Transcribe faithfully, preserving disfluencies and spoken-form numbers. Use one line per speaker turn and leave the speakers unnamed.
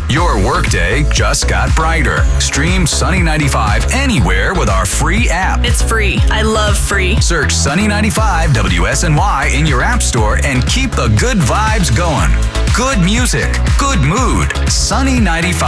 Your workday just got brighter. Stream Sunny ninety-five anywhere with our free app.
It's free. I love free.
Search Sunny ninety-five W S N Y in your app store and keep the good vibes going. Good music, good mood. Sunny ninety-five.